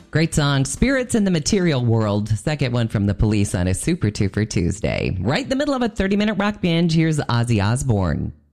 Great song, Spirits in the Material World. Second one from the Police on a Super Twofer Tuesday. Right in the middle of a 30-minute rock binge, here's Ozzy Osbourne.